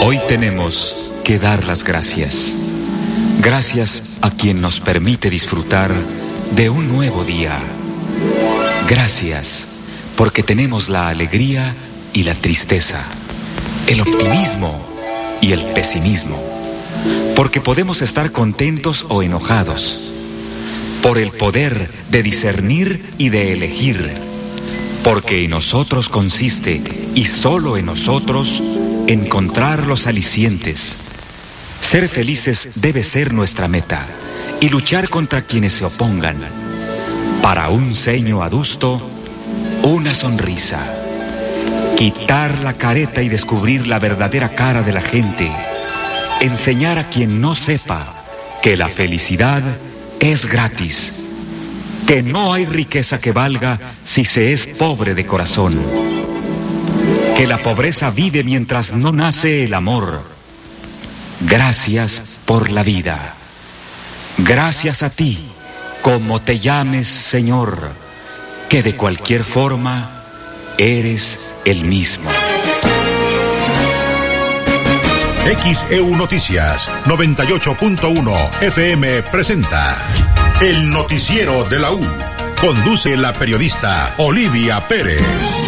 Hoy tenemos que dar las gracias. Gracias a quien nos permite disfrutar de un nuevo día. Gracias porque tenemos la alegría y la tristeza, el optimismo y el pesimismo, porque podemos estar contentos o enojados, por el poder de discernir y de elegir, porque en nosotros consiste, y solo en nosotros, encontrar los alicientes. Ser felices debe ser nuestra meta, y luchar contra quienes se opongan. Para un ceño adusto, una sonrisa. Quitar la careta y descubrir la verdadera cara de la gente. Enseñar a quien no sepa que la felicidad es gratis. Que no hay riqueza que valga si se es pobre de corazón. Que la pobreza vive mientras no nace el amor. Gracias por la vida. Gracias a ti, como te llames, Señor, que de cualquier forma eres el mismo. XEU Noticias 98.1 FM presenta El Noticiero de la U. Conduce la periodista Olivia Pérez.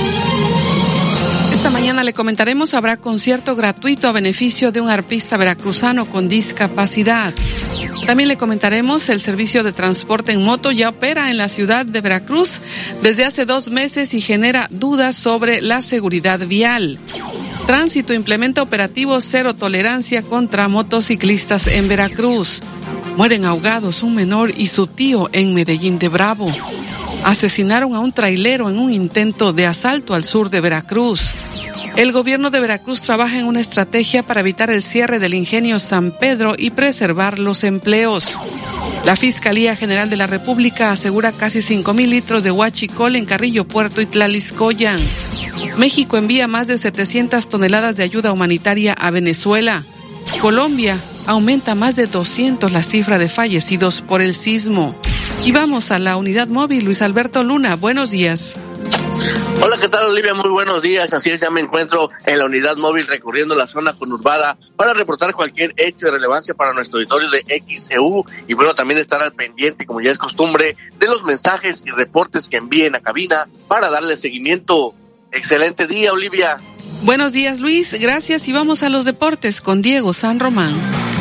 Esta mañana le comentaremos, habrá concierto gratuito a beneficio de un arpista veracruzano con discapacidad. También le comentaremos, el servicio de transporte en moto ya opera en la ciudad de Veracruz desde hace 2 meses y genera dudas sobre la seguridad vial. Tránsito implementa operativo cero tolerancia contra motociclistas en Veracruz. Mueren ahogados un menor y su tío en Medellín de Bravo. Asesinaron a un trailero en un intento de asalto al sur de Veracruz. El gobierno de Veracruz trabaja en una estrategia para evitar el cierre del ingenio San Pedro y preservar los empleos. La Fiscalía General de la República asegura casi 5,000 litros de huachicol en Carrillo Puerto y Tlaliscoyan. México envía más de 700 toneladas de ayuda humanitaria a Venezuela. Colombia aumenta más de 200 la cifra de fallecidos por el sismo. Y vamos a la unidad móvil. Luis Alberto Luna, buenos días. Hola, ¿qué tal, Olivia? Muy buenos días. Así es, ya me encuentro en la unidad móvil recorriendo la zona conurbada para reportar cualquier hecho de relevancia para nuestro auditorio de XEU y bueno, también estar al pendiente, como ya es costumbre, de los mensajes y reportes que envíen a cabina para darle seguimiento. Excelente día, Olivia. Buenos días, Luis. Gracias y vamos a los deportes con Diego San Román.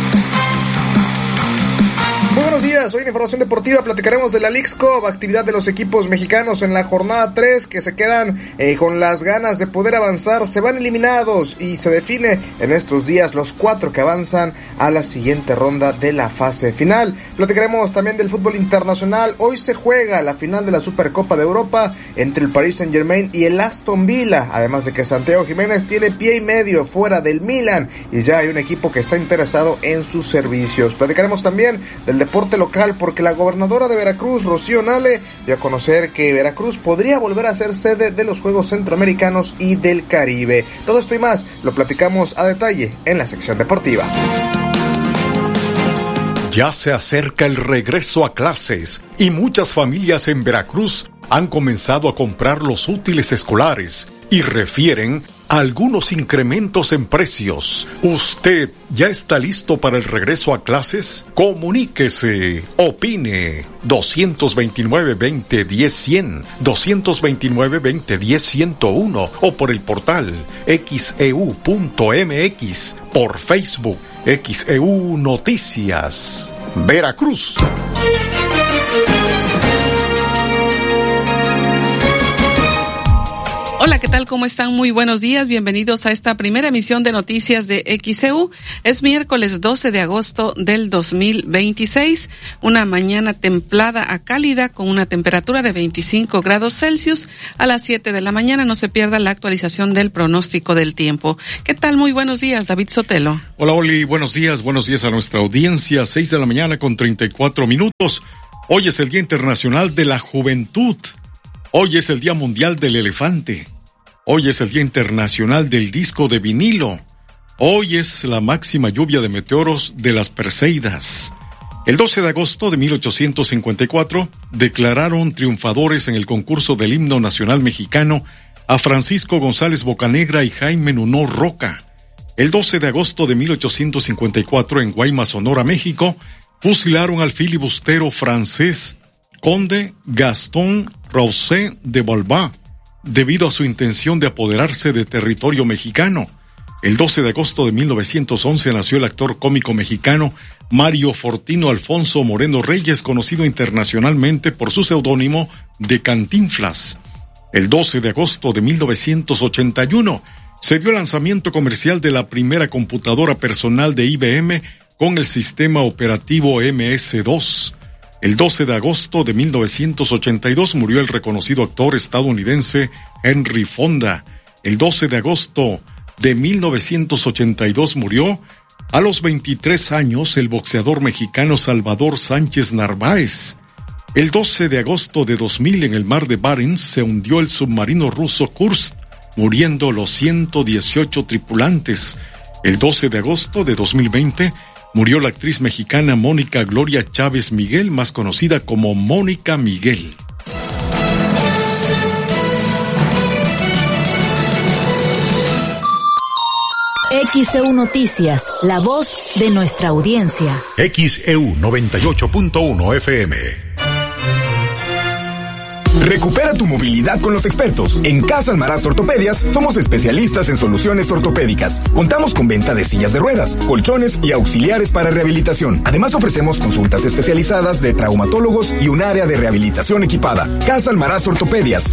Muy buenos días, hoy en Información Deportiva platicaremos de la Leagues Cup, actividad de los equipos mexicanos en la jornada 3 que se quedan con las ganas de poder avanzar, se van eliminados y se define en estos días los 4 que avanzan a la siguiente ronda de la fase final. Platicaremos también del fútbol internacional, hoy se juega la final de la Supercopa de Europa entre el Paris Saint-Germain y el Aston Villa, además de que Santiago Jiménez tiene pie y medio fuera del Milan y ya hay un equipo que está interesado en sus servicios. Platicaremos también del deporte local porque la gobernadora de Veracruz, Rocío Nale, dio a conocer que Veracruz podría volver a ser sede de los Juegos Centroamericanos y del Caribe. Todo esto y más lo platicamos a detalle en la sección deportiva. Ya se acerca el regreso a clases y muchas familias en Veracruz han comenzado a comprar los útiles escolares y refieren a algunos incrementos en precios. ¿Usted ya está listo para el regreso a clases? Comuníquese, opine. 229-2010-100, 229-2010-101 o por el portal xeu.mx, por Facebook, XEU Noticias, Veracruz. Hola, ¿qué tal? ¿Cómo están? Muy buenos días. Bienvenidos a esta primera emisión de noticias de XEU. Es miércoles 12 de agosto del 2026. Una mañana templada a cálida con una temperatura de 25 grados Celsius. A las 7 de la mañana no se pierda la actualización del pronóstico del tiempo. ¿Qué tal? Muy buenos días, David Sotelo. Hola, Oli. Buenos días a nuestra audiencia. 6 de la mañana con 34 minutos. Hoy es el Día Internacional de la Juventud. Hoy es el Día Mundial del Elefante. Hoy es el Día Internacional del Disco de Vinilo. Hoy es la máxima lluvia de meteoros de las Perseidas. El 12 de agosto de 1854 declararon triunfadores en el concurso del himno nacional mexicano a Francisco González Bocanegra y Jaime Nuno Roca. El 12 de agosto de 1854, en Guaymas, Sonora, México, fusilaron al filibustero francés Conde Gaston Rousset de Balbás, debido a su intención de apoderarse de territorio mexicano. El 12 de agosto de 1911 nació el actor cómico mexicano Mario Fortino Alfonso Moreno Reyes, conocido internacionalmente por su seudónimo de Cantinflas. El 12 de agosto de 1981 se dio el lanzamiento comercial de la primera computadora personal de IBM con el sistema operativo MS-2. El 12 de agosto de 1982 murió el reconocido actor estadounidense Henry Fonda. El 12 de agosto de 1982 murió a los 23 años el boxeador mexicano Salvador Sánchez Narváez. El 12 de agosto de 2000 en el mar de Barents se hundió el submarino ruso Kursk, muriendo los 118 tripulantes. El 12 de agosto de 2020 murió la actriz mexicana Mónica Gloria Chávez Miguel, más conocida como Mónica Miguel. XEU Noticias, la voz de nuestra audiencia. XEU 98.1 FM. Recupera tu movilidad con los expertos. En Casa Almaraz Ortopedias somos especialistas en soluciones ortopédicas. Contamos con venta de sillas de ruedas, colchones y auxiliares para rehabilitación. Además ofrecemos consultas especializadas de traumatólogos y un área de rehabilitación equipada. Casa Almaraz Ortopedias,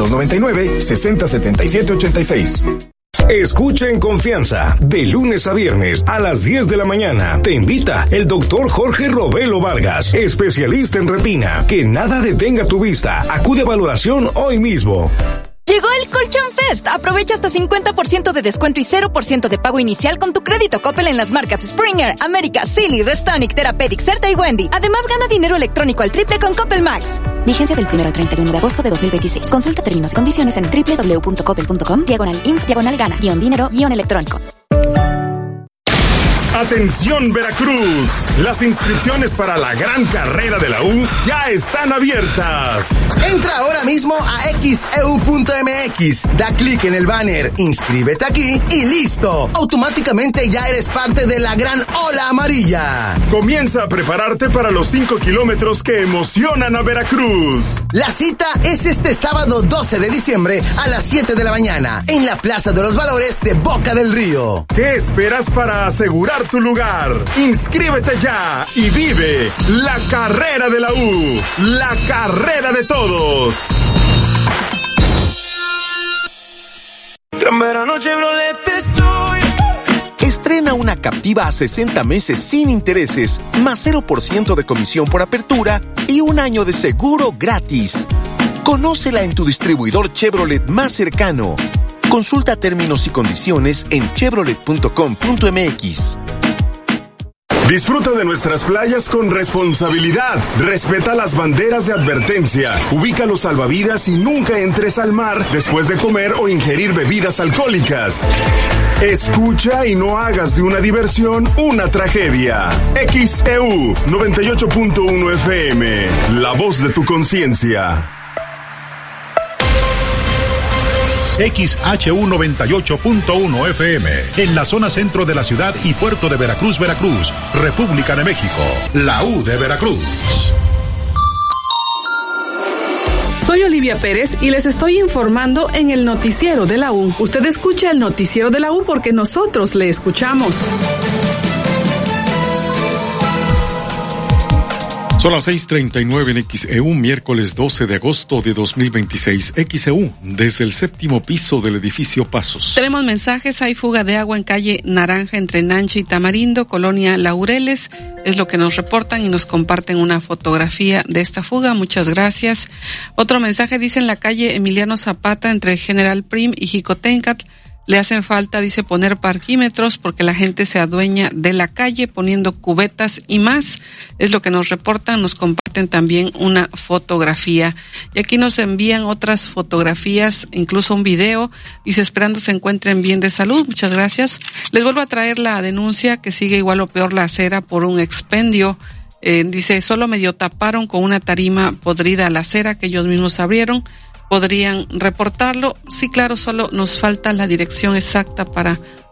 2299-607786. Escucha en confianza, de lunes a viernes a las 10 de la mañana. Te invita el doctor Jorge Robelo Vargas, especialista en retina. Que nada detenga tu vista. Acude a valoración hoy mismo. Llegó el Colchón Fest. Aprovecha hasta 50% de descuento y 0% de pago inicial con tu crédito Coppel en las marcas Springer, América, Silly, Restonic, Therapeutic, Certa y Wendy. Además, gana dinero electrónico al triple con Coppel Max. Vigencia del 1 al 31 de agosto de 2026. Consulta términos y condiciones en www.coppel.com/info-dinero-electrónico. Atención Veracruz, las inscripciones para la gran carrera de la U ya están abiertas. Entra ahora mismo a xeu.mx, da clic en el banner, inscríbete aquí y listo. Automáticamente ya eres parte de la gran ola amarilla. Comienza a prepararte para los 5 kilómetros que emocionan a Veracruz. La cita es este sábado 12 de diciembre a las 7 de la mañana en la Plaza de los Valores de Boca del Río. ¿Qué esperas para asegurar tu lugar? Inscríbete ya y vive la carrera de la U, la carrera de todos. Gran verano Chevrolet estoy. Estrena una Captiva a 60 meses sin intereses, más 0% de comisión por apertura y un año de seguro gratis. Conócela en tu distribuidor Chevrolet más cercano. Consulta términos y condiciones en chevrolet.com.mx. Disfruta de nuestras playas con responsabilidad. Respeta las banderas de advertencia. Ubica los salvavidas y nunca entres al mar después de comer o ingerir bebidas alcohólicas. Escucha y no hagas de una diversión una tragedia. XEU 98.1 FM, la voz de tu conciencia. XHU 98.1 FM, en la zona centro de la ciudad y puerto de Veracruz, Veracruz, República de México, la U de Veracruz. Soy Olivia Pérez y les estoy informando en el noticiero de la U. Usted escucha el noticiero de la U porque nosotros le escuchamos. Son las 6:39 en XEU, miércoles 12 de agosto de 2026. XEU, desde el 7º piso del edificio Pasos. Tenemos mensajes, hay fuga de agua en calle Naranja entre Nancha y Tamarindo, colonia Laureles, es lo que nos reportan y nos comparten una fotografía de esta fuga, muchas gracias. Otro mensaje dice en la calle Emiliano Zapata entre General Prim y Jicotencatl, le hacen falta, dice, poner parquímetros porque la gente se adueña de la calle poniendo cubetas y más. Es lo que nos reportan, nos comparten también una fotografía. Y aquí nos envían otras fotografías, incluso un video. Dice, esperando se encuentren bien de salud. Muchas gracias. Les vuelvo a traer la denuncia que sigue igual o peor la acera por un expendio. Dice, solo medio taparon con una tarima podrida la acera que ellos mismos abrieron. ¿Podrían reportarlo? Sí, claro, solo nos falta la dirección exacta para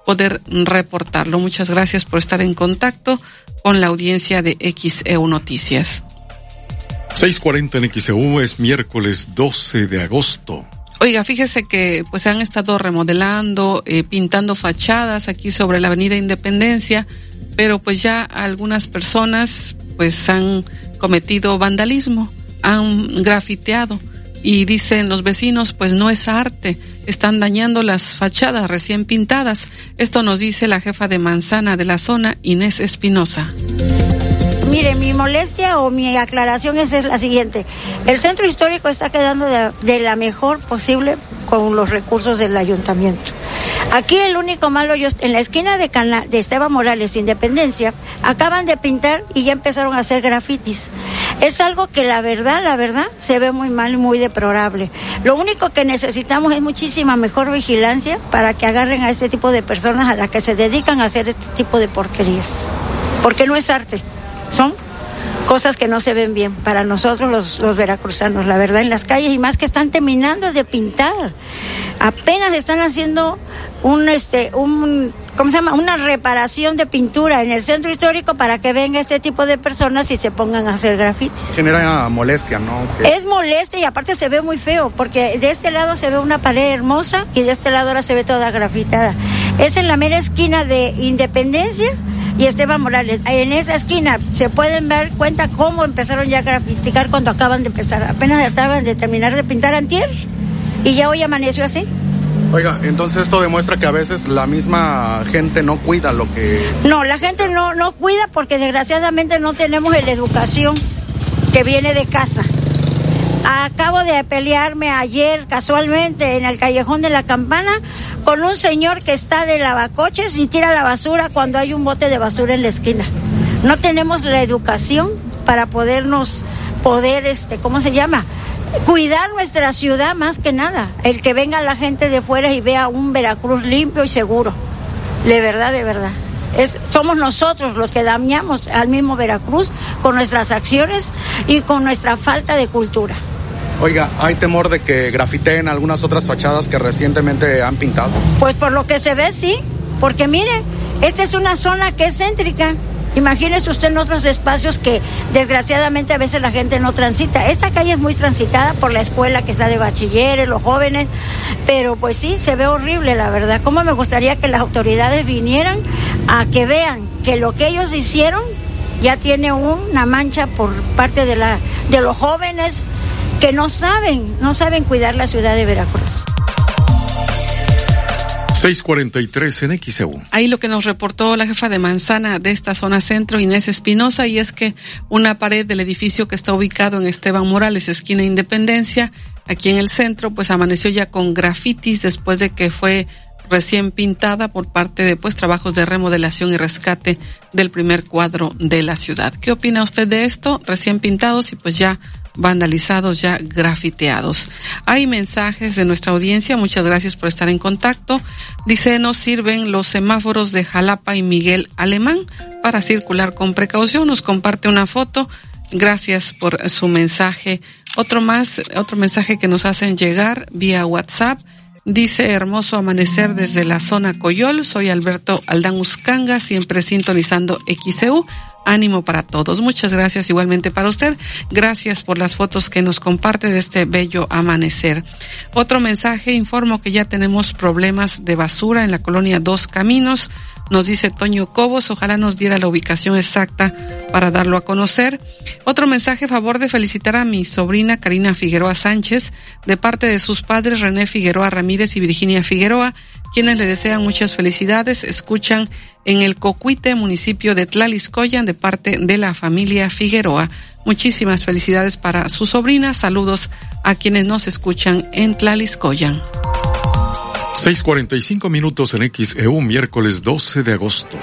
poder reportarlo. Muchas gracias por estar en contacto con la audiencia de XEU Noticias. 6:40 en XEU, es miércoles 12 de agosto. Oiga, fíjese que pues han estado remodelando, pintando fachadas aquí sobre la Avenida Independencia, pero pues ya algunas personas pues han cometido vandalismo, han grafiteado y dicen los vecinos pues no es arte, están dañando las fachadas recién pintadas. Esto nos dice la jefa de manzana de la zona, Inés Espinosa. Mire, mi molestia o mi aclaración es la siguiente. El centro histórico está quedando de la mejor posible con los recursos del ayuntamiento. Aquí el único malo, en la esquina de Esteban Morales, Independencia, acaban de pintar y ya empezaron a hacer grafitis. Es algo que la verdad, se ve muy mal y muy deplorable. Lo único que necesitamos es muchísima mejor vigilancia para que agarren a este tipo de personas a las que se dedican a hacer este tipo de porquerías. Porque no es arte. Son cosas que no se ven bien para nosotros los veracruzanos, la verdad, en las calles, y más que están terminando de pintar. Apenas están haciendo una reparación de pintura en el centro histórico para que venga este tipo de personas y se pongan a hacer grafitis. Genera molestia, ¿no? Es molestia y aparte se ve muy feo, porque de este lado se ve una pared hermosa y de este lado ahora se ve toda grafitada. Es en la mera esquina de Independencia y Esteban Morales. En esa esquina se pueden dar cuenta cómo empezaron ya a grafiticar cuando acaban de empezar. Apenas acaban de terminar de pintar antier y ya hoy amaneció así. Oiga, entonces esto demuestra que a veces la misma gente no cuida lo que... No, la gente no cuida porque desgraciadamente no tenemos la educación que viene de casa. Acabo de pelearme ayer casualmente en el Callejón de la Campana con un señor que está de lavacoches y tira la basura cuando hay un bote de basura en la esquina. No tenemos la educación para poder cuidar nuestra ciudad más que nada. El que venga la gente de fuera y vea un Veracruz limpio y seguro. De verdad. Somos nosotros los que dañamos al mismo Veracruz con nuestras acciones y con nuestra falta de cultura. Oiga, ¿hay temor de que grafiteen algunas otras fachadas que recientemente han pintado? Pues por lo que se ve, sí. Porque mire, esta es una zona que es céntrica. Imagínese usted en otros espacios que desgraciadamente a veces la gente no transita. Esta calle es muy transitada por la escuela que está de bachilleres, los jóvenes, pero pues sí, se ve horrible, la verdad. Cómo me gustaría que las autoridades vinieran a que vean que lo que ellos hicieron ya tiene una mancha por parte de los jóvenes que no saben cuidar la ciudad de Veracruz. 6:43 en XEU. Ahí lo que nos reportó la jefa de manzana de esta zona centro, Inés Espinosa, y es que una pared del edificio que está ubicado en Esteban Morales, esquina Independencia, aquí en el centro, pues amaneció ya con grafitis después de que fue recién pintada por parte de trabajos de remodelación y rescate del primer cuadro de la ciudad. ¿Qué opina usted de esto? Recién pintados y pues ya vandalizados, ya grafiteados. Hay mensajes de nuestra audiencia, muchas gracias por estar en contacto. Dice, nos sirven los semáforos de Jalapa y Miguel Alemán para circular con precaución. Nos comparte una foto. Gracias por su mensaje. Otro mensaje que nos hacen llegar vía WhatsApp. Dice, hermoso amanecer desde la zona Coyol. Soy Alberto Aldán Uscanga, siempre sintonizando XEU. Ánimo para todos. Muchas gracias igualmente para usted. Gracias por las fotos que nos comparte de este bello amanecer. Otro mensaje, informo que ya tenemos problemas de basura en la colonia Dos Caminos. Nos dice Toño Cobos, ojalá nos diera la ubicación exacta para darlo a conocer. Otro mensaje, favor de felicitar a mi sobrina Karina Figueroa Sánchez, de parte de sus padres René Figueroa Ramírez y Virginia Figueroa, quienes le desean muchas felicidades. Escuchan en el Cocuite, municipio de Tlaliscoyan, de parte de la familia Figueroa. Muchísimas felicidades para su sobrina. Saludos a quienes nos escuchan en Tlaliscoyan. 6:45 en XEU, miércoles 12 de agosto.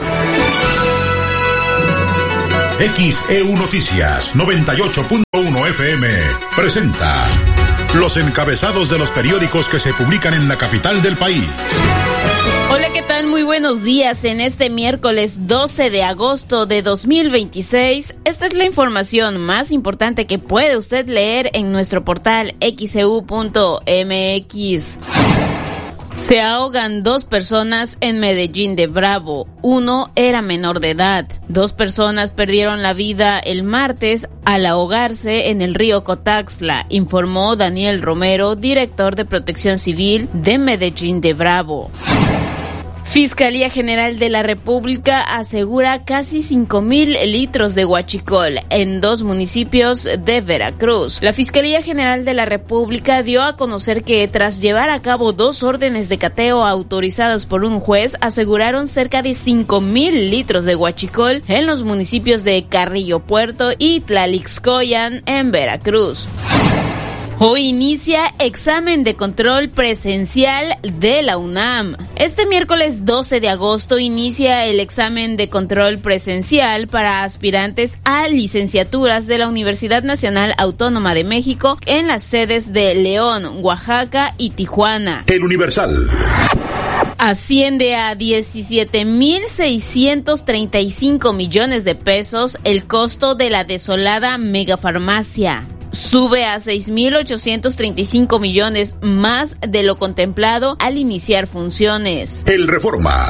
XEU Noticias 98.1 FM presenta los encabezados de los periódicos que se publican en la capital del país. Hola, ¿qué tal? Muy buenos días. En este miércoles 12 de agosto de 2026, esta es la información más importante que puede usted leer en nuestro portal xeu.mx. Se ahogan 2 personas en Medellín de Bravo. Uno era menor de edad. 2 personas perdieron la vida el martes al ahogarse en el río Cotaxla, informó Daniel Romero, director de Protección Civil de Medellín de Bravo. Fiscalía General de la República asegura casi 5,000 litros de huachicol en 2 municipios de Veracruz. La Fiscalía General de la República dio a conocer que tras llevar a cabo 2 órdenes de cateo autorizadas por un juez, aseguraron cerca de 5,000 litros de huachicol en los municipios de Carrillo Puerto y Tlalixcoyan en Veracruz. Hoy inicia examen de control presencial de la UNAM. Este miércoles 12 de agosto inicia el examen de control presencial para aspirantes a licenciaturas de la Universidad Nacional Autónoma de México en las sedes de León, Oaxaca y Tijuana. El Universal. Asciende a 17,635 millones de pesos el costo de la desolada megafarmacia. Sube a 6,835 millones más de lo contemplado al iniciar funciones. El Reforma.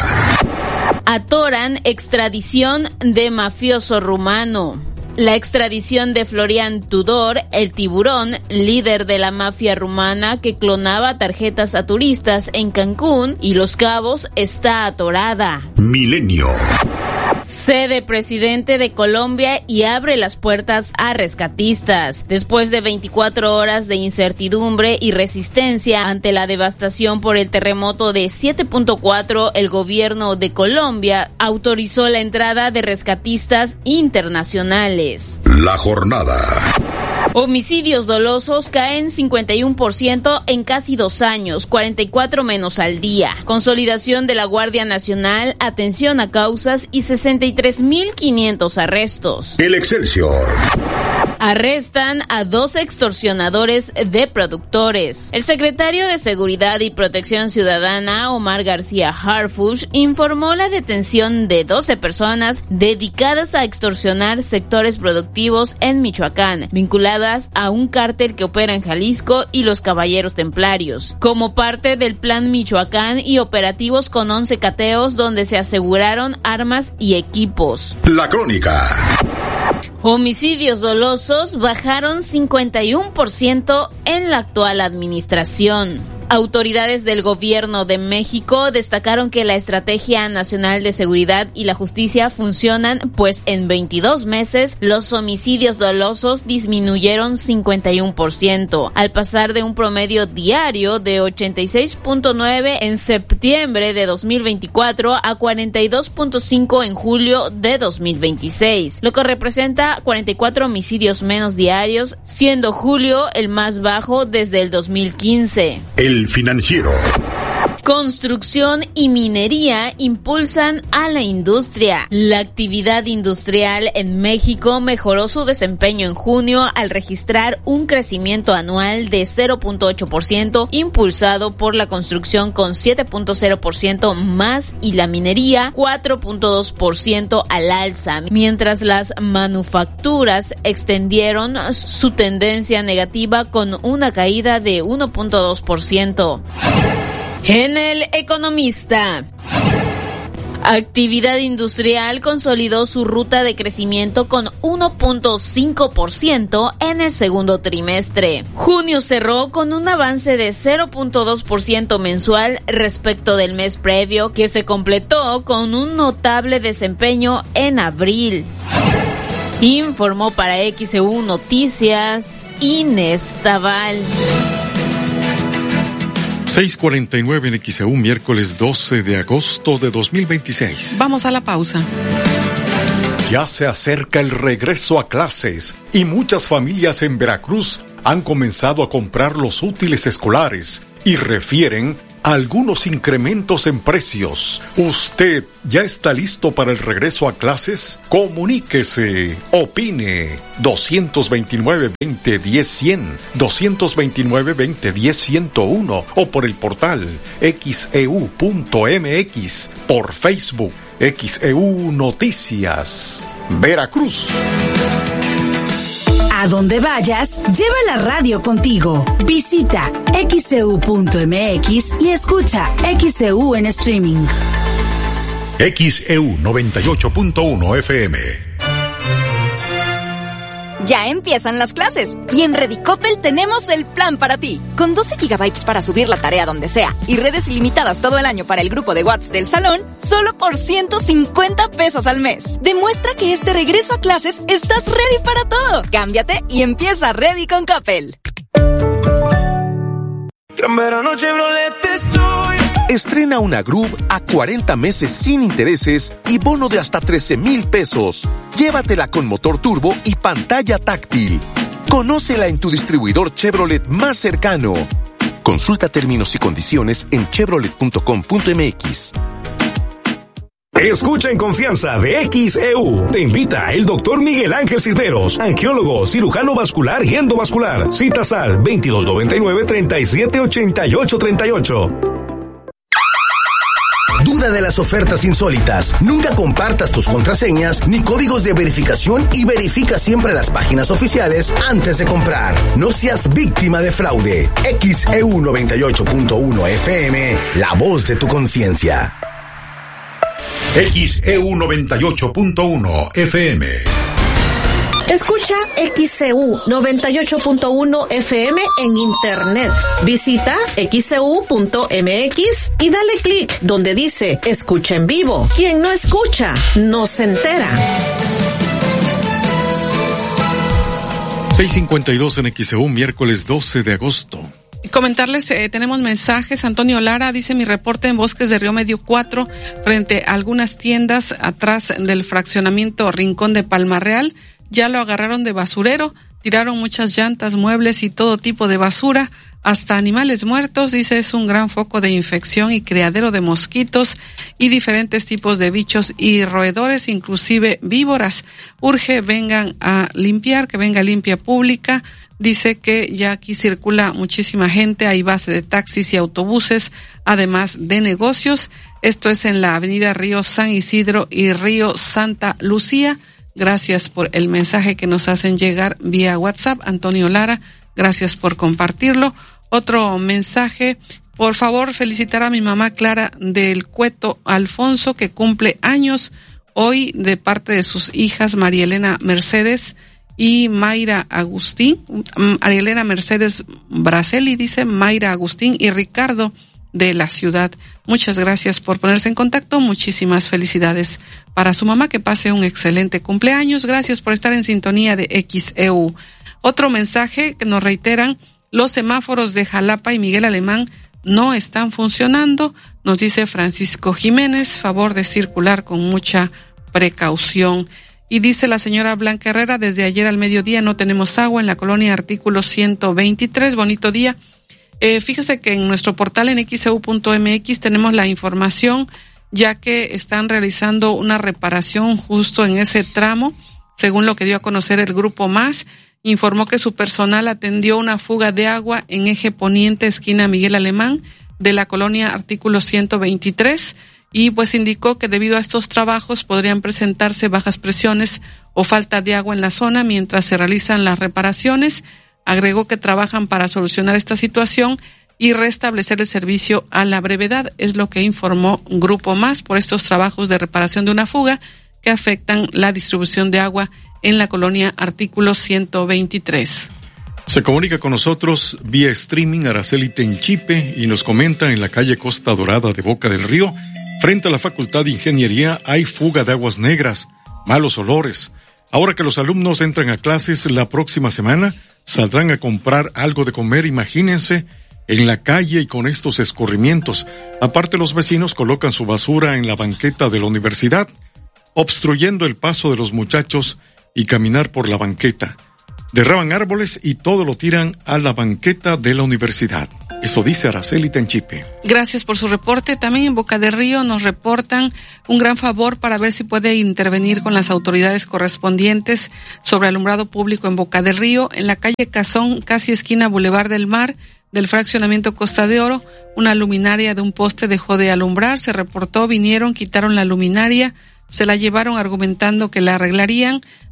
Atoran extradición de mafioso rumano. La extradición de Florian Tudor, el tiburón, líder de la mafia rumana que clonaba tarjetas a turistas en Cancún y Los Cabos, está atorada. Milenio. Cede presidente de Colombia y abre las puertas a rescatistas. Después de 24 horas de incertidumbre y resistencia ante la devastación por el terremoto de 7.4, el gobierno de Colombia autorizó la entrada de rescatistas internacionales. La jornada. Homicidios dolosos caen 51% en casi 2 años, 44 menos al día. Consolidación de la Guardia Nacional, atención a causas y 63,500 arrestos. El Excelsior. Arrestan a 2 extorsionadores de productores. El secretario de Seguridad y Protección Ciudadana, Omar García Harfuch, informó la detención de 12 personas dedicadas a extorsionar sectores productivos en Michoacán, vinculadas a un cártel que opera en Jalisco y los Caballeros Templarios, como parte del Plan Michoacán y operativos con 11 cateos donde se aseguraron armas y equipos. La Crónica. Homicidios dolosos bajaron 51% en la actual administración. Autoridades del Gobierno de México destacaron que la Estrategia Nacional de Seguridad y la Justicia funcionan, pues en 22 meses los homicidios dolosos disminuyeron 51%, al pasar de un promedio diario de 86.9 en septiembre de 2024 a 42.5 en julio de 2026, lo que representa 44 homicidios menos diarios, siendo julio el más bajo desde el 2015. El Financiero. Construcción y minería impulsan a la industria. La actividad industrial en México mejoró su desempeño en junio al registrar un crecimiento anual de 0.8%, impulsado por la construcción con 7.0% más y la minería 4.2% al alza, mientras las manufacturas extendieron su tendencia negativa con una caída de 1.2%. En El Economista. Actividad industrial consolidó su ruta de crecimiento con 1.5% en el segundo trimestre. Junio cerró con un avance de 0.2% mensual respecto del mes previo, que se completó con un notable desempeño en abril. Informó para XEU Noticias Inés Taval. 6:49 en XEU, miércoles 12 de agosto de 2026. Vamos a la pausa. Ya se acerca el regreso a clases y muchas familias en Veracruz han comenzado a comprar los útiles escolares y refieren a algunos incrementos en precios. ¿Usted ya está listo para el regreso a clases? Comuníquese, opine. 229-2010-100, 229-2010-101 o por el portal xeu.mx, por Facebook, XEU Noticias, Veracruz. A donde vayas, lleva la radio contigo. Visita xeu.mx y escucha XEU en streaming. XEU 98.1 FM. Ya empiezan las clases y en Redicopel tenemos el plan para ti. Con 12 gigabytes para subir la tarea donde sea y redes ilimitadas todo el año para el grupo de WhatsApp del salón, solo por 150 pesos al mes. Demuestra que este regreso a clases estás ready para todo. Cámbiate y empieza Ready con Coppel. Gran verano Chevrolet estoy. Estrena una Groove a 40 meses sin intereses y bono de hasta 13,000 pesos. Llévatela con motor turbo y pantalla táctil. Conócela en tu distribuidor Chevrolet más cercano. Consulta términos y condiciones en chevrolet.com.mx. Escucha en confianza de XEU. Te invita el doctor Miguel Ángel Cisneros, angiólogo, cirujano vascular y endovascular. Citas al 2299-378838. Duda de las ofertas insólitas. Nunca compartas tus contraseñas ni códigos de verificación y verifica siempre las páginas oficiales antes de comprar. No seas víctima de fraude. XEU 98.1 FM, la voz de tu conciencia. XEU 98.1 FM. Escucha XEU 98.1 FM en internet. Visita xeu.mx y dale clic donde dice escucha en vivo. Quien no escucha, no se entera. 6:52 en XEU, miércoles 12 de agosto. Comentarles, tenemos mensajes. Antonio Lara dice: mi reporte en Bosques de Río Medio 4, frente a algunas tiendas atrás del fraccionamiento Rincón de Palma Real. Ya lo agarraron de basurero, tiraron muchas llantas, muebles y todo tipo de basura, hasta animales muertos. Dice, es un gran foco de infección y criadero de mosquitos y diferentes tipos de bichos y roedores, inclusive víboras. Urge vengan a limpiar, que venga Limpia Pública. Dice que ya aquí circula muchísima gente, hay base de taxis y autobuses, además de negocios. Esto es en la avenida Río San Isidro y Río Santa Lucía. Gracias por el mensaje que nos hacen llegar vía WhatsApp. Antonio Lara, gracias por compartirlo. Otro mensaje: por favor, felicitar a mi mamá Clara del Cueto Alfonso, que cumple años hoy, de parte de sus hijas María Elena Mercedes y Mayra Agustín. María Elena Mercedes Braceli, dice Mayra Agustín y Ricardo de la ciudad. Muchas gracias por ponerse en contacto. Muchísimas felicidades para su mamá, que pase un excelente cumpleaños. Gracias por estar en sintonía de XEU. Otro mensaje que nos reiteran: los semáforos de Jalapa y Miguel Alemán no están funcionando. Nos dice Francisco Jiménez, favor de circular con mucha precaución. Y dice la señora Blanca Herrera: desde ayer al mediodía no tenemos agua en la colonia Artículo 123. Bonito día. Fíjese que en nuestro portal en xeu.mx tenemos la información, ya que están realizando una reparación justo en ese tramo. Según lo que dio a conocer el Grupo Más, informó que su personal atendió una fuga de agua en eje poniente, esquina Miguel Alemán, de la colonia Artículo 123, y pues indicó que debido a estos trabajos podrían presentarse bajas presiones o falta de agua en la zona mientras se realizan las reparaciones. Agregó que trabajan para solucionar esta situación y restablecer el servicio a la brevedad. Es lo que informó Grupo Más por estos trabajos de reparación de una fuga que afectan la distribución de agua en la colonia Artículo 123. Se comunica con nosotros vía streaming Araceli Tenchipe y nos comenta: en la calle Costa Dorada de Boca del Río, frente a la Facultad de Ingeniería, hay fuga de aguas negras, malos olores. Ahora que los alumnos entran a clases la próxima semana, saldrán a comprar algo de comer, imagínense, en la calle y con estos escurrimientos. Aparte, los vecinos colocan su basura en la banqueta de la universidad, obstruyendo el paso de los muchachos y caminar por la banqueta. Derraban árboles y todo lo tiran a la banqueta de la universidad. Eso dice Araceli Tenchipe. Gracias por su reporte. También en Boca del Río nos reportan un gran favor para ver si puede intervenir con las autoridades correspondientes sobre alumbrado público en Boca del Río, en la calle Cazón, casi esquina Boulevard del Mar, del fraccionamiento Costa de Oro. Una luminaria de un poste dejó de alumbrar, se reportó, vinieron, quitaron la luminaria, se la llevaron argumentando que la arreglarían.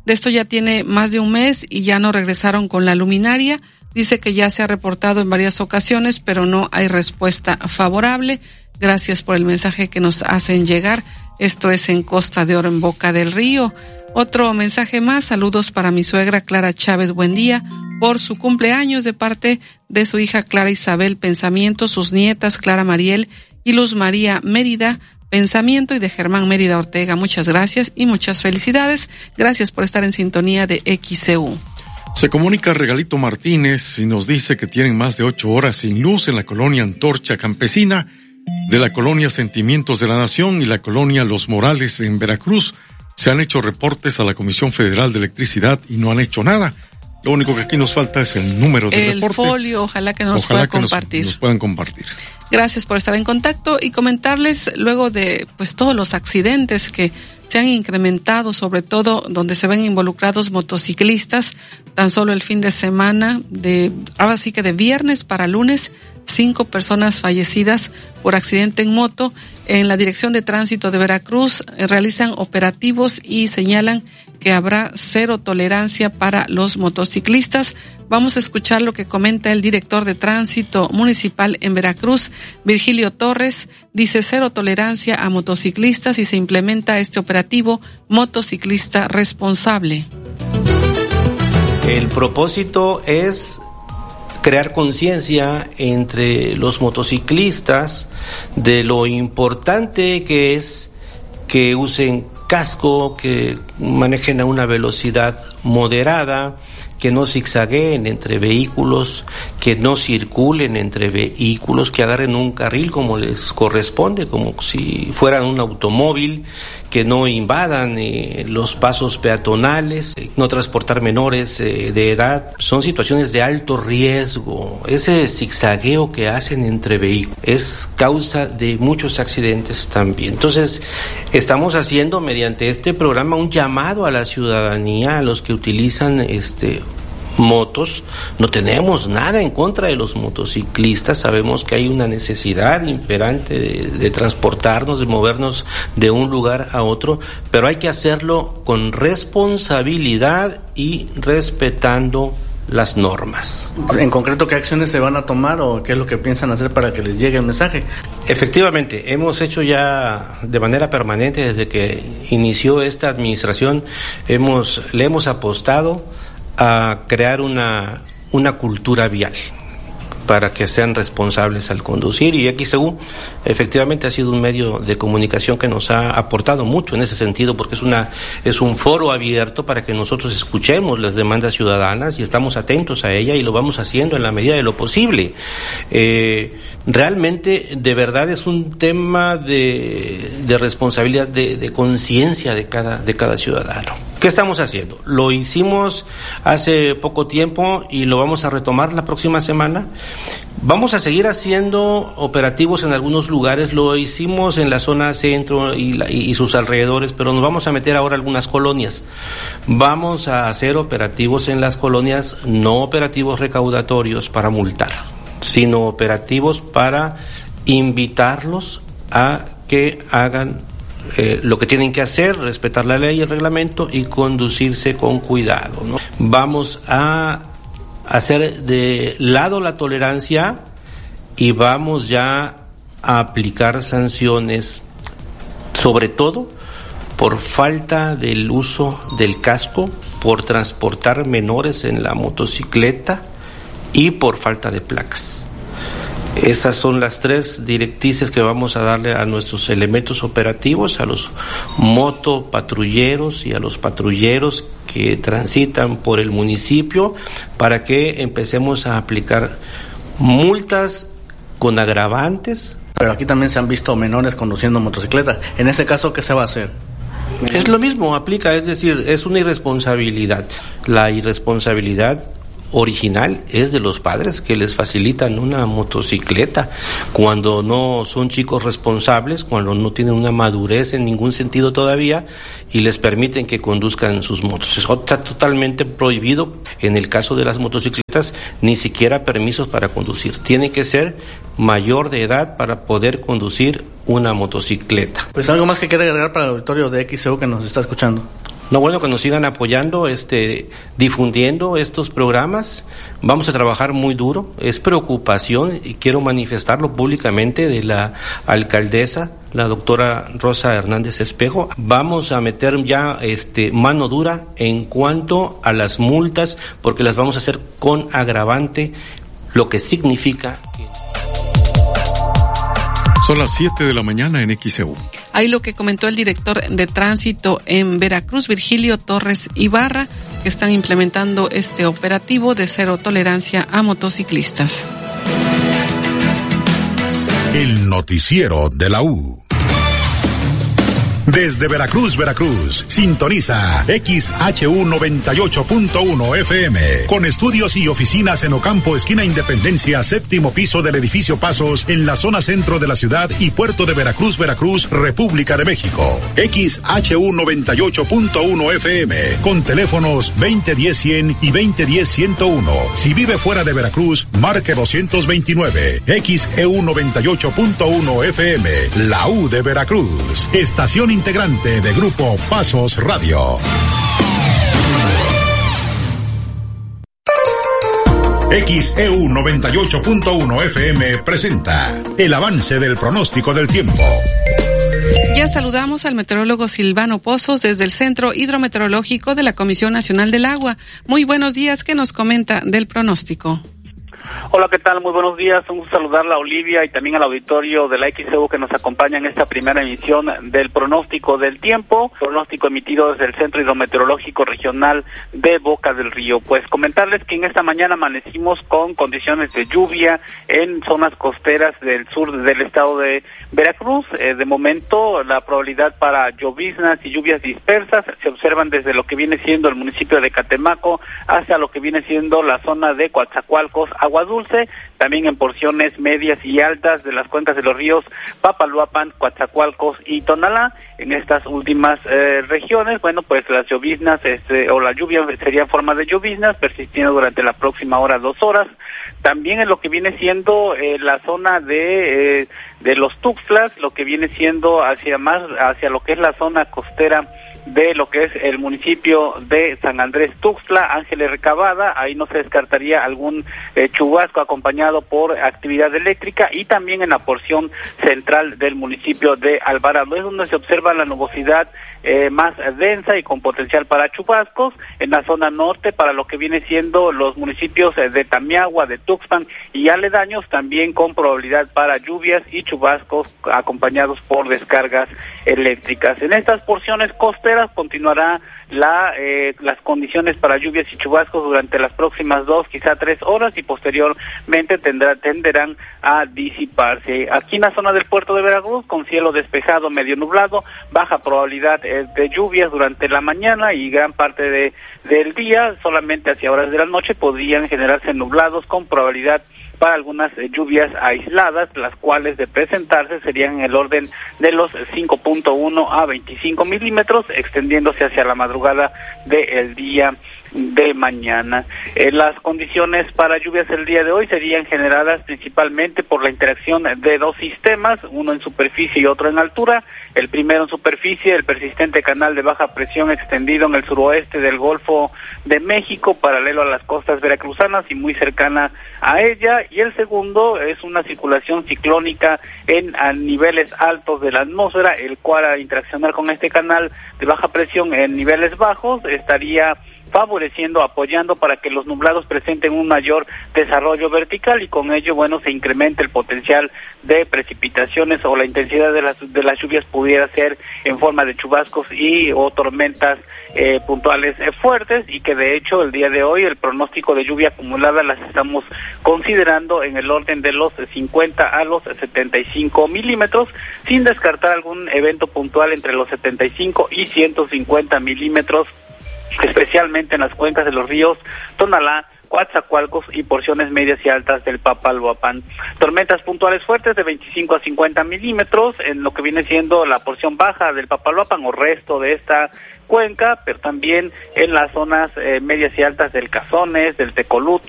De esto ya tiene más de un mes y ya no regresaron con la luminaria. Dice que ya se ha reportado en varias ocasiones, pero no hay respuesta favorable. Gracias por el mensaje que nos hacen llegar. Esto es en Costa de Oro, en Boca del Río. Otro mensaje más. Saludos para mi suegra Clara Chávez. Buen día. Por su cumpleaños de parte de su hija Clara Isabel Pensamiento, sus nietas Clara Mariel y Luz María Mérida Pensamiento y de Germán Mérida Ortega. Muchas gracias y muchas felicidades. Gracias por estar en sintonía de XCU. Se comunica Regalito Martínez y nos dice que tienen más de 8 horas sin luz en la colonia Antorcha Campesina, de la colonia Sentimientos de la Nación y la colonia Los Morales en Veracruz. Se han hecho reportes a la Comisión Federal de Electricidad y no han hecho nada. Lo único que aquí nos falta es el número de reporte. El folio, ojalá que nos pueda compartir. Nos puedan compartir. Gracias por estar en contacto y comentarles luego de todos los accidentes que se han incrementado, sobre todo donde se ven involucrados motociclistas. Tan solo el fin de semana, ahora sí que de viernes para lunes, 5 personas fallecidas por accidente en moto. En la Dirección de Tránsito de Veracruz realizan operativos y señalan que habrá 0 tolerancia para los motociclistas. Vamos a escuchar lo que comenta el director de Tránsito Municipal en Veracruz, Virgilio Torres. Dice 0 tolerancia a motociclistas y se implementa este operativo Motociclista Responsable. El propósito es crear conciencia entre los motociclistas de lo importante que es que usen casco, que manejen a una velocidad moderada, que no zigzagueen entre vehículos, que no circulen entre vehículos, que agarren un carril como les corresponde, como si fueran un automóvil, que no invadan los pasos peatonales, no transportar menores de edad. Son situaciones de alto riesgo. Ese zigzagueo que hacen entre vehículos es causa de muchos accidentes también. Entonces, estamos haciendo mediante este programa un llamado a la ciudadanía, a los que utilizan motos. No tenemos nada en contra de los motociclistas, sabemos que hay una necesidad imperante de transportarnos, de movernos de un lugar a otro, pero hay que hacerlo con responsabilidad y respetando las normas. En concreto, ¿qué acciones se van a tomar o qué es lo que piensan hacer para que les llegue el mensaje? Efectivamente, hemos hecho ya de manera permanente desde que inició esta administración, le hemos apostado a crear una cultura vial para que sean responsables al conducir, y XCU efectivamente ha sido un medio de comunicación que nos ha aportado mucho en ese sentido, porque es un foro abierto para que nosotros escuchemos las demandas ciudadanas y estamos atentos a ella y lo vamos haciendo en la medida de lo posible. Realmente, de verdad, es un tema de responsabilidad, de conciencia de cada ciudadano. ¿Qué estamos haciendo? Lo hicimos hace poco tiempo y lo vamos a retomar la próxima semana. Vamos a seguir haciendo operativos en algunos lugares, lo hicimos en la zona centro y sus alrededores, pero nos vamos a meter ahora a algunas colonias. Vamos a hacer operativos en las colonias, no operativos recaudatorios para multar, sino operativos para invitarlos a que hagan lo que tienen que hacer, respetar la ley y el reglamento y conducirse con cuidado, ¿no? Vamos a hacer de lado la tolerancia y vamos ya a aplicar sanciones, sobre todo por falta del uso del casco, por transportar menores en la motocicleta y por falta de placas. Esas son las 3 directrices que vamos a darle a nuestros elementos operativos, a los motopatrulleros y a los patrulleros que transitan por el municipio, para que empecemos a aplicar multas con agravantes. Pero aquí también se han visto menores conduciendo motocicletas. En ese caso, ¿qué se va a hacer? Es lo mismo, aplica, es decir, es una irresponsabilidad. La irresponsabilidad original es de los padres que les facilitan una motocicleta cuando no son chicos responsables, cuando no tienen una madurez en ningún sentido todavía y les permiten que conduzcan sus motos. Está totalmente prohibido en el caso de las motocicletas, ni siquiera permisos para conducir. Tiene que ser mayor de edad para poder conducir una motocicleta. Pues algo más que quiera agregar para el auditorio de XCU que nos está escuchando. No, bueno, que nos sigan apoyando, difundiendo estos programas. Vamos a trabajar muy duro. Es preocupación, y quiero manifestarlo públicamente, de la alcaldesa, la doctora Rosa Hernández Espejo. Vamos a meter ya mano dura en cuanto a las multas, porque las vamos a hacer con agravante, lo que significa que... Son las 7 de la mañana en XEU. Ahí lo que comentó el director de tránsito en Veracruz, Virgilio Torres Ibarra, que están implementando este operativo de cero tolerancia a motociclistas. El noticiero de la U. Desde Veracruz, sintoniza XHU 98.1 FM, con estudios y oficinas en Ocampo, esquina Independencia, séptimo piso del edificio Pasos, en la zona centro de la ciudad y puerto de Veracruz, República de México. XHU 98.1 FM, con teléfonos 2010-100 y 2010-101. Si vive fuera de Veracruz, marque 229. XEU 98.1 FM, la U de Veracruz. Estación integrante de Grupo Pasos Radio. XEU 98.1 FM presenta el avance del pronóstico del tiempo. Ya saludamos al meteorólogo Silvano Pozos desde el Centro Hidrometeorológico de la Comisión Nacional del Agua. Muy buenos días, ¿qué nos comenta del pronóstico? Hola, ¿qué tal? Muy buenos días. Un gusto saludarla a Olivia y también al auditorio de la XEU que nos acompaña en esta primera emisión del pronóstico del tiempo, pronóstico emitido desde el Centro Hidrometeorológico Regional de Boca del Río. Pues comentarles que en esta mañana amanecimos con condiciones de lluvia en zonas costeras del sur del estado de Veracruz. De momento, la probabilidad para lloviznas y lluvias dispersas se observan desde lo que viene siendo el municipio de Catemaco hasta lo que viene siendo la zona de Coatzacoalcos, Agua Dulce, también en porciones medias y altas de las cuencas de los ríos Papaloapan, Coatzacoalcos y Tonalá. En estas últimas regiones, bueno, pues las lloviznas o la lluvia sería en forma de lloviznas, persistiendo durante la próxima hora, 2 horas. También en lo que viene siendo la zona de los Tuxtlas, lo que viene siendo hacia lo que es la zona costera de lo que es el municipio de San Andrés Tuxtla, Ángeles Recabada. Ahí no se descartaría algún chubasco acompañado por actividad eléctrica, y también en la porción central del municipio de Alvarado es donde se observa la nubosidad más densa y con potencial para chubascos. En la zona norte, para lo que viene siendo los municipios de Tamiagua, de Tuxpan y aledaños, también con probabilidad para lluvias y chubascos acompañados por descargas eléctricas. En estas porciones costeras continuará las condiciones para lluvias y chubascos durante las próximas 2, quizá 3 horas, y posteriormente tenderán a disiparse. Aquí en la zona del puerto de Veracruz, con cielo despejado, medio nublado, baja probabilidad de lluvias durante la mañana y gran parte del día. Solamente hacia horas de la noche podrían generarse nublados con probabilidad para algunas lluvias aisladas, las cuales de presentarse serían en el orden de los 5.1 a 25 milímetros, extendiéndose hacia la madrugada del día de mañana. Las condiciones para lluvias el día de hoy serían generadas principalmente por la interacción de dos sistemas, uno en superficie y otro en altura. El primero en superficie, el persistente canal de baja presión extendido en el suroeste del Golfo de México, paralelo a las costas veracruzanas y muy cercana a ella, y el segundo es una circulación ciclónica a niveles altos de la atmósfera, el cual al interaccionar con este canal de baja presión en niveles bajos estaría favoreciendo, apoyando para que los nublados presenten un mayor desarrollo vertical, y con ello, bueno, se incrementa el potencial de precipitaciones, o la intensidad de las lluvias pudiera ser en forma de chubascos o tormentas puntuales fuertes, y que de hecho el día de hoy el pronóstico de lluvia acumulada las estamos considerando en el orden de los 50 a los 75 milímetros, sin descartar algún evento puntual entre los 75 y 150 milímetros, especialmente en las cuencas de los ríos Tonalá, Coatzacoalcos y porciones medias y altas del Papaloapan. Tormentas puntuales fuertes de 25 a 50 milímetros en lo que viene siendo la porción baja del Papaloapan o resto de esta cuenca, pero también en las zonas medias y altas del Cazones, del Tecolutla,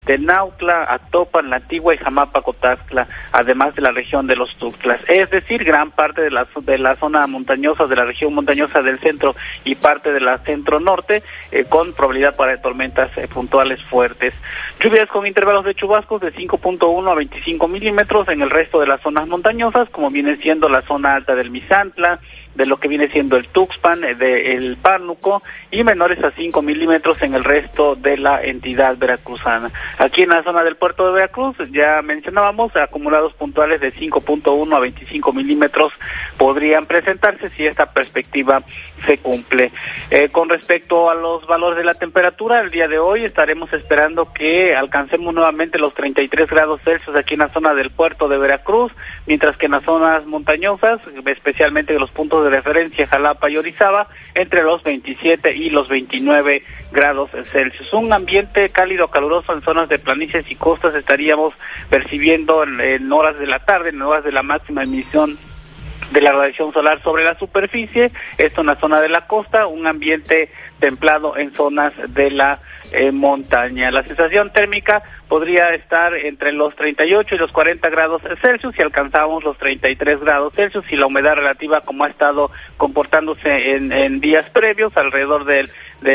Tenautla, Actopan, La Antigua y Jamapa-Cotaxtla, además de la región de los Tuxtlas. Es decir, gran parte de la zona montañosa, de la región montañosa del centro y parte de la centro-norte, con probabilidad para tormentas puntuales fuertes. Lluvias con intervalos de chubascos de 5.1 a 25 milímetros en el resto de las zonas montañosas, como viene siendo la zona alta del Misantla, de lo que viene siendo el Tuxpan, del Pánuco, y menores a 5 milímetros en el resto de la entidad veracruzana. Aquí en la zona del puerto de Veracruz, ya mencionábamos, acumulados puntuales de 5.1 a 25 milímetros podrían presentarse si esta perspectiva se cumple. Con respecto a los valores de la temperatura, el día de hoy estaremos esperando que alcancemos nuevamente los 33 grados Celsius aquí en la zona del puerto de Veracruz, mientras que en las zonas montañosas, especialmente de los puntos de referencia Jalapa y Orizaba, entre los 27 y los 29 grados Celsius. Un ambiente cálido, caluroso en zonas de planicies y costas estaríamos percibiendo en horas de la tarde, en horas de la máxima emisión de la radiación solar sobre la superficie, esto en la zona de la costa, un ambiente templado en zonas de la montaña. La sensación térmica podría estar entre los 38 y los 40 grados Celsius si alcanzamos los 33 grados Celsius, y la humedad relativa, como ha estado comportándose en días previos, alrededor del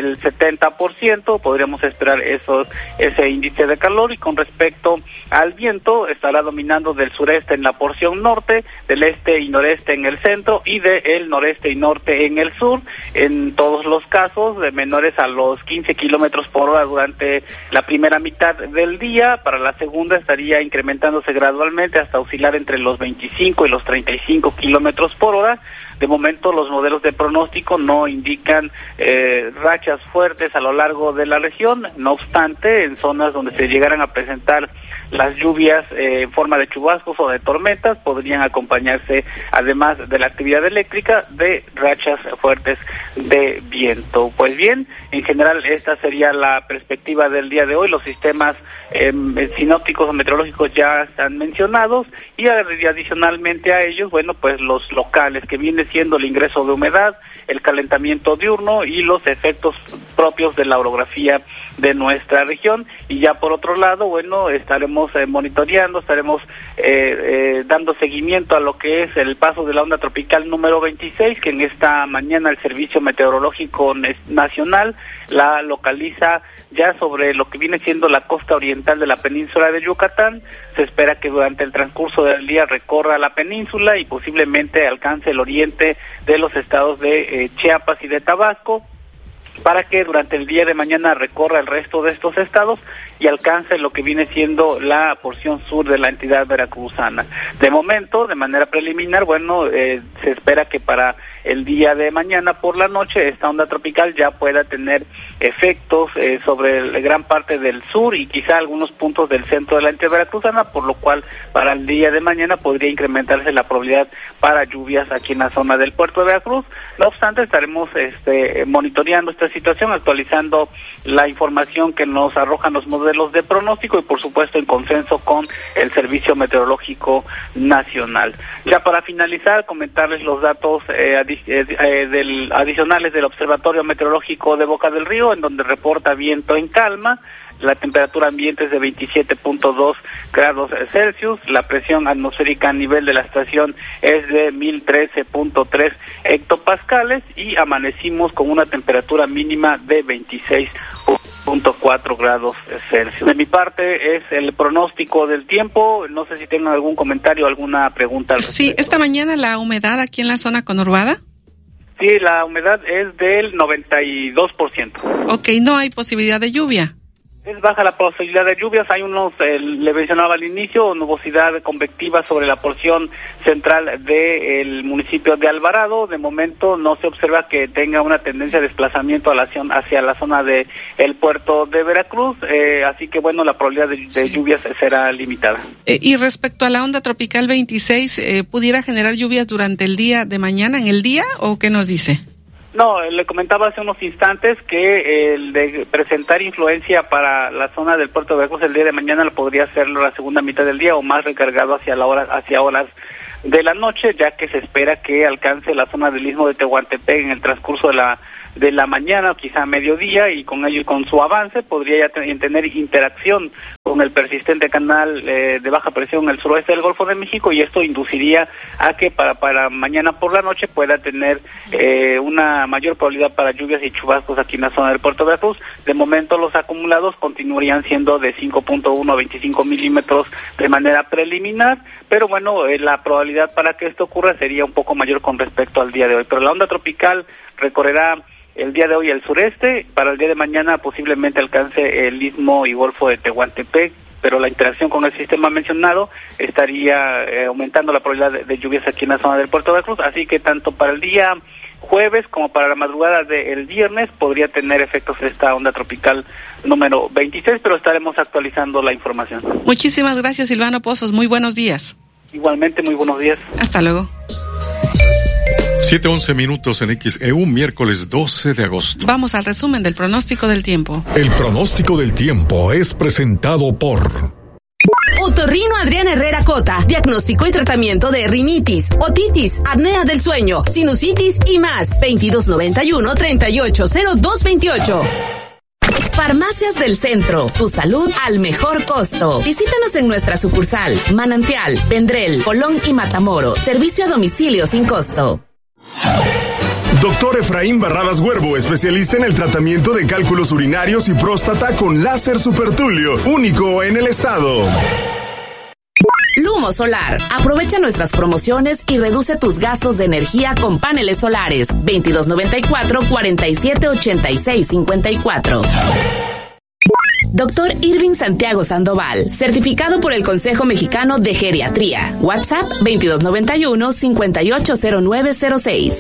70%, podríamos esperar ese índice de calor. Y con respecto al viento, estará dominando del sureste en la porción norte, del este y noreste en el centro y del noreste y norte en el sur, en todos los casos de menores a los 15 kilómetros por hora durante la primera mitad del día. Para la segunda estaría incrementándose gradualmente hasta oscilar entre los 25 y los 35 kilómetros por hora. De momento los modelos de pronóstico no indican rachas fuertes a lo largo de la región, no obstante, en zonas donde se llegaran a presentar las lluvias en forma de chubascos o de tormentas, podrían acompañarse, además de la actividad eléctrica, de rachas fuertes de viento. Pues bien, en general esta sería la perspectiva del día de hoy. Los sistemas sinópticos o meteorológicos ya están mencionados, y adicionalmente a ellos, bueno, pues los locales, que viene siendo el ingreso de humedad, el calentamiento diurno y los efectos propios de la orografía de nuestra región. Y ya por otro lado, bueno, estaremos monitoreando, estaremos dando seguimiento a lo que es el paso de la onda tropical número 26, que en esta mañana el Servicio Meteorológico Nacional la localiza ya sobre lo que viene siendo la costa oriental de la península de Yucatán. Se espera que durante el transcurso del día recorra la península y posiblemente alcance el oriente de los estados de Chiapas y de Tabasco, para que durante el día de mañana recorra el resto de estos estados y alcance lo que viene siendo la porción sur de la entidad veracruzana. De momento, de manera preliminar, bueno, se espera que para el día de mañana por la noche esta onda tropical ya pueda tener efectos sobre gran parte del sur y quizá algunos puntos del centro de la entidad veracruzana, por lo cual para el día de mañana podría incrementarse la probabilidad para lluvias aquí en la zona del puerto de Veracruz. No obstante, estaremos monitoreando esta situación, actualizando la información que nos arrojan los modelos de pronóstico y por supuesto en consenso con el Servicio Meteorológico Nacional. Ya para finalizar, comentarles los datos adicionales del Observatorio Meteorológico de Boca del Río, en donde reporta viento en calma. La temperatura ambiente es de 27.2 grados Celsius, la presión atmosférica a nivel de la estación es de 1013.3 hectopascales y amanecimos con una temperatura mínima de 26.4 grados Celsius. De mi parte es el pronóstico del tiempo. No sé si tengan algún comentario o alguna pregunta al respecto. Sí, esta mañana la humedad aquí en la zona conurbada. Sí, la humedad es del 92%. Ok, no hay posibilidad de lluvia. Es baja la posibilidad de lluvias, hay unos, le mencionaba al inicio, nubosidad convectiva sobre la porción central del municipio de Alvarado. De momento no se observa que tenga una tendencia de desplazamiento hacia la zona de el puerto de Veracruz, así que bueno, la probabilidad de lluvias será limitada. Y respecto a la onda tropical 26, ¿pudiera generar lluvias durante el día de mañana, en el día, o qué nos dice? No, le comentaba hace unos instantes que el de presentar influencia para la zona del puerto de Veracruz el día de mañana lo podría hacerlo la segunda mitad del día o más recargado hacia horas de la noche, ya que se espera que alcance la zona del Istmo de Tehuantepec en el transcurso de la mañana, quizá a mediodía, y con ello y con su avance podría ya tener interacción con el persistente canal de baja presión en el suroeste del Golfo de México, y esto induciría a que para mañana por la noche pueda tener una mayor probabilidad para lluvias y chubascos aquí en la zona del puerto de Veracruz. De momento los acumulados continuarían siendo de 5.1 a 25 milímetros de manera preliminar, pero bueno, la probabilidad para que esto ocurra sería un poco mayor con respecto al día de hoy. Pero la onda tropical recorrerá el día de hoy el sureste, para el día de mañana posiblemente alcance el istmo y golfo de Tehuantepec, pero la interacción con el sistema mencionado estaría aumentando la probabilidad de lluvias aquí en la zona del puerto de Veracruz, así que tanto para el día jueves como para la madrugada del viernes podría tener efectos esta onda tropical número 26, pero estaremos actualizando la información. Muchísimas gracias, Silvano Pozos, muy buenos días. Igualmente, muy buenos días. Hasta luego. 7:11 minutos en XEU, miércoles 12 de agosto. Vamos al resumen del pronóstico del tiempo. El pronóstico del tiempo es presentado por Otorrino Adrián Herrera Cota, diagnóstico y tratamiento de rinitis, otitis, apnea del sueño, sinusitis y más. 2291-380228. Farmacias del Centro, tu salud al mejor costo. Visítanos en nuestra sucursal, Manantial, Vendrell, Colón y Matamoros. Servicio a domicilio sin costo. Doctor Efraín Barradas Huervo, especialista en el tratamiento de cálculos urinarios y próstata con láser supertulio, único en el estado. Lumo Solar. Aprovecha nuestras promociones y reduce tus gastos de energía con paneles solares. 2294-478654. Doctor Irving Santiago Sandoval, certificado por el Consejo Mexicano de Geriatría. WhatsApp 2291-580906.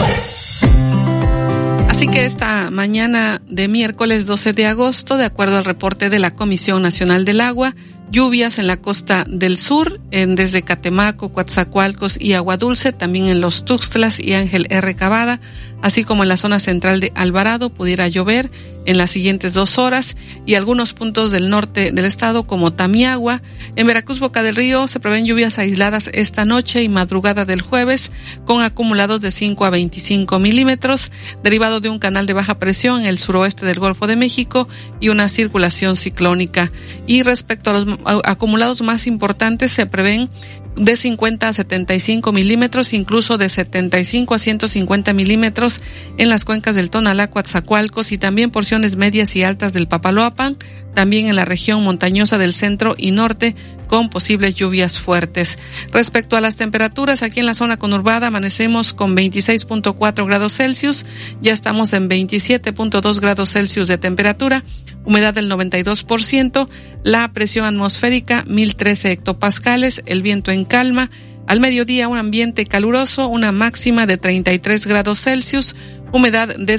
Así que esta mañana de miércoles 12 de agosto, de acuerdo al reporte de la Comisión Nacional del Agua, lluvias en la costa del sur, desde Catemaco, Coatzacoalcos y Agua Dulce, también en los Tuxtlas y Ángel R. Cavada, así como en la zona central de Alvarado, pudiera llover en las siguientes 2 horas, y algunos puntos del norte del estado como Tamiagua. En Veracruz, Boca del Río, se prevén lluvias aisladas esta noche y madrugada del jueves, con acumulados de 5 a 25 milímetros, derivado de un canal de baja presión en el suroeste del Golfo de México y una circulación ciclónica. Y respecto a los acumulados más importantes, se prevén de 50 a 75 milímetros, incluso de 75 a 150 milímetros en las cuencas del Tonalá, Coatzacoalcos, y también porciones medias y altas del Papaloapan, también en la región montañosa del centro y norte, con posibles lluvias fuertes. Respecto a las temperaturas, aquí en la zona conurbada amanecemos con 26.4 grados Celsius, ya estamos en 27.2 grados Celsius de temperatura, humedad del 92%, la presión atmosférica 1013 hectopascales, el viento en calma. Al mediodía un ambiente caluroso, una máxima de 33 grados Celsius, humedad de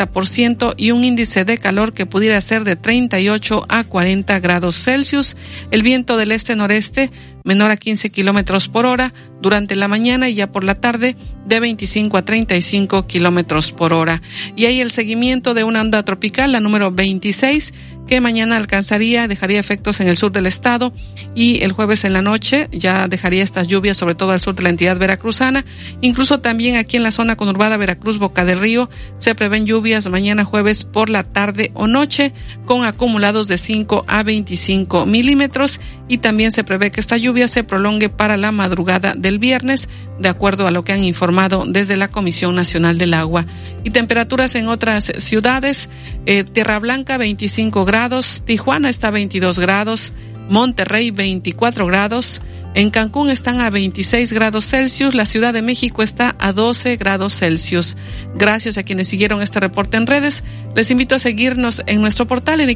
70% y un índice de calor que pudiera ser de 38 a 40 grados Celsius. El viento del este-noreste menor a 15 kilómetros por hora durante la mañana, y ya por la tarde de 25 a 35 kilómetros por hora. Y hay el seguimiento de una onda tropical, la número 26, que mañana dejaría efectos en el sur del estado, y el jueves en la noche ya dejaría estas lluvias sobre todo al sur de la entidad veracruzana. Incluso también aquí en la zona conurbada Veracruz, Boca del Río, se prevén lluvias mañana jueves por la tarde o noche, con acumulados de 5 a 25 milímetros, y también se prevé que esta lluvia se prolongue para la madrugada del viernes, de acuerdo a lo que han informado desde la Comisión Nacional del Agua. Y temperaturas en otras ciudades: Tierra Blanca 25 grados, Tijuana está a 22 grados, Monterrey 24 grados, en Cancún están a 26 grados Celsius, la Ciudad de México está a 12 grados Celsius. Gracias a quienes siguieron este reporte en redes. Les invito a seguirnos en nuestro portal en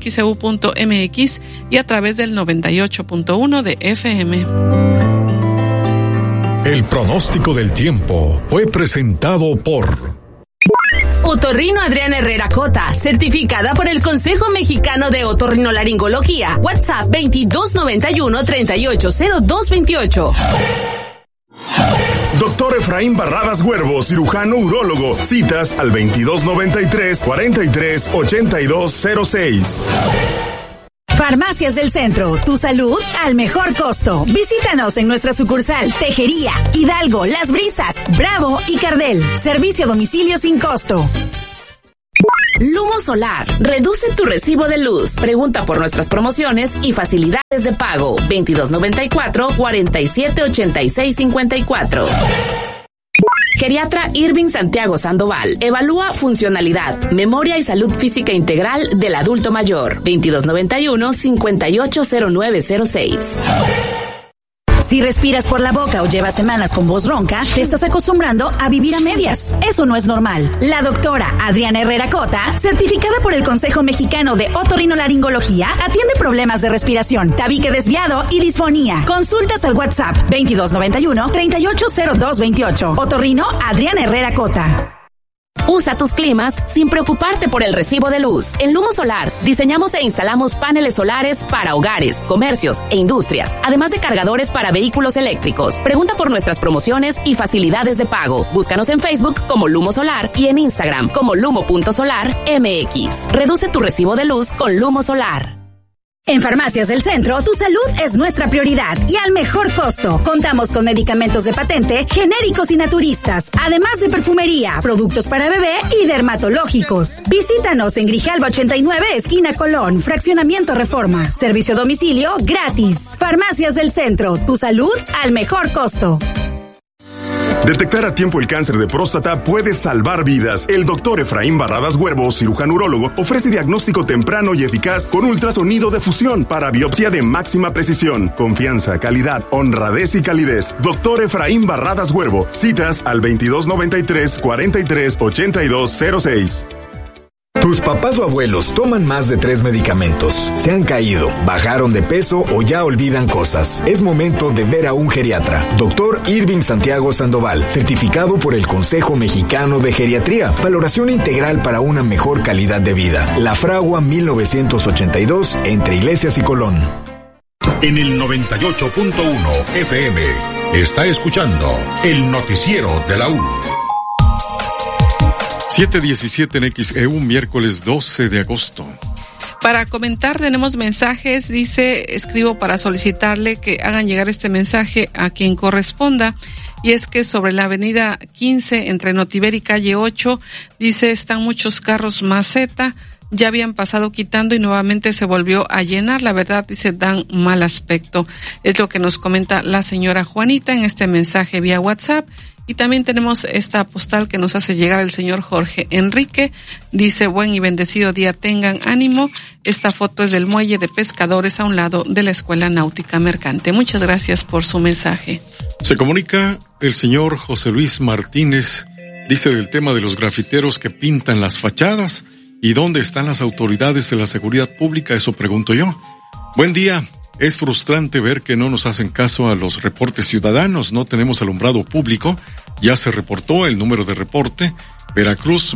xeu.mx y a través del 98.1 de FM. El pronóstico del tiempo fue presentado por Otorrino Adrián Herrera Cota, certificada por el Consejo Mexicano de Otorrinolaringología. WhatsApp 2291-380228. Doctor Efraín Barradas Huervo, cirujano urólogo. Citas al 2293-438206. Farmacias del Centro, tu salud al mejor costo. Visítanos en nuestra sucursal Tejería, Hidalgo, Las Brisas, Bravo y Cardel. Servicio a domicilio sin costo. Lumo Solar, reduce tu recibo de luz. Pregunta por nuestras promociones y facilidades de pago. 2294-478654. Geriatra Irving Santiago Sandoval evalúa funcionalidad, memoria y salud física integral del adulto mayor. 2291-580906. Si respiras por la boca o llevas semanas con voz ronca, te estás acostumbrando a vivir a medias. Eso no es normal. La doctora Adriana Herrera Cota, certificada por el Consejo Mexicano de Otorrinolaringología, atiende problemas de respiración, tabique desviado y disfonía. Consultas al WhatsApp 2291-380228. Otorrino Adriana Herrera Cota. Usa tus climas sin preocuparte por el recibo de luz. En Lumo Solar, diseñamos e instalamos paneles solares para hogares, comercios e industrias, además de cargadores para vehículos eléctricos. Pregunta por nuestras promociones y facilidades de pago. Búscanos en Facebook como Lumo Solar y en Instagram como lumo.solarmx. Reduce tu recibo de luz con Lumo Solar. En Farmacias del Centro, tu salud es nuestra prioridad y al mejor costo. Contamos con medicamentos de patente, genéricos y naturistas, además de perfumería, productos para bebé y dermatológicos. Visítanos en Grijalba 89, esquina Colón, Fraccionamiento Reforma. Servicio a domicilio gratis. Farmacias del Centro, tu salud al mejor costo. Detectar a tiempo el cáncer de próstata puede salvar vidas. El doctor Efraín Barradas Huervo, cirujano urólogo, ofrece diagnóstico temprano y eficaz con ultrasonido de fusión para biopsia de máxima precisión. Confianza, calidad, honradez y calidez. Doctor Efraín Barradas Huervo. Citas al 2293-438206. Tus papás o abuelos toman más de 3 medicamentos, se han caído, bajaron de peso o ya olvidan cosas. Es momento de ver a un geriatra. Doctor Irving Santiago Sandoval, certificado por el Consejo Mexicano de Geriatría. Valoración integral para una mejor calidad de vida. La Fragua 1982, entre Iglesias y Colón. En el 98.1 FM, está escuchando el noticiero de la U. 7:17 en XEU, miércoles 12 de agosto. Para comentar tenemos mensajes, dice, escribo para solicitarle que hagan llegar este mensaje a quien corresponda, y es que sobre la avenida 15 entre Notiver y calle 8, dice, están muchos carros maceta, ya habían pasado quitando y nuevamente se volvió a llenar, la verdad, dice, dan mal aspecto. Es lo que nos comenta la señora Juanita en este mensaje vía WhatsApp. Y también tenemos esta postal que nos hace llegar el señor Jorge Enrique. Dice, buen y bendecido día, tengan ánimo. Esta foto es del muelle de pescadores a un lado de la Escuela Náutica Mercante. Muchas gracias por su mensaje. Se comunica el señor José Luis Martínez. Dice del tema de los grafiteros que pintan las fachadas. ¿Y dónde están las autoridades de la seguridad pública? Eso pregunto yo. Buen día. Es frustrante ver que no nos hacen caso a los reportes ciudadanos. No tenemos alumbrado público. Ya se reportó el número de reporte. Veracruz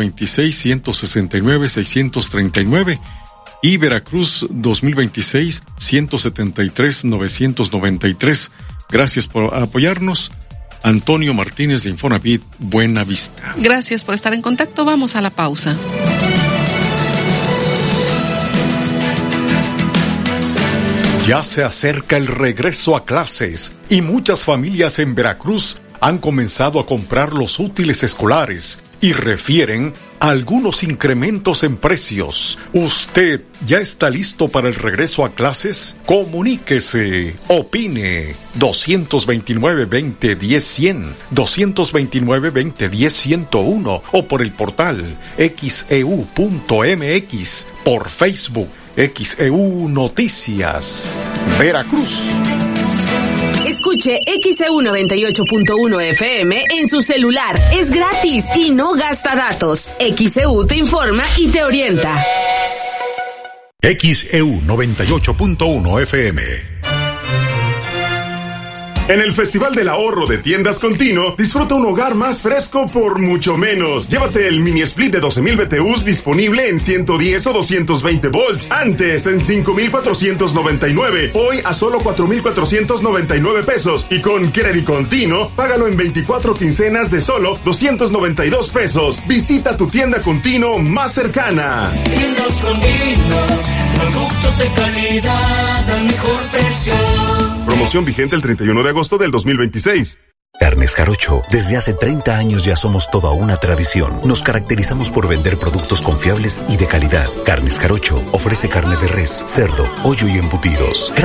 2026-169-639 y Veracruz 2026-173-993. Gracias por apoyarnos. Antonio Martínez de Infonavit, Buena Vista. Gracias por estar en contacto. Vamos a la pausa. Ya se acerca el regreso a clases y muchas familias en Veracruz han comenzado a comprar los útiles escolares y refieren a algunos incrementos en precios. ¿Usted ya está listo para el regreso a clases? Comuníquese, opine. 229-2010-100, 229-2010-101 o por el portal xeu.mx, por Facebook. XEU Noticias, Veracruz. Escuche XEU 98.1 FM en su celular. Es gratis y no gasta datos. XEU te informa y te orienta. XEU 98.1 FM. En el Festival del Ahorro de Tiendas Contino, disfruta un hogar más fresco por mucho menos. Llévate el mini split de 12,000 BTUs disponible en 110 o 220 volts. Antes en 5,499. Hoy a solo 4,499 pesos. Y con Credit Contino, págalo en 24 quincenas de solo 292 pesos. Visita tu tienda Contino más cercana. Tiendas Contino, productos de calidad al mejor precio. Promoción vigente el 31 de agosto del 2026. Carnes Jarocho, desde hace 30 años ya somos toda una tradición. Nos caracterizamos por vender productos confiables y de calidad. Carnes Jarocho ofrece carne de res, cerdo, pollo y embutidos.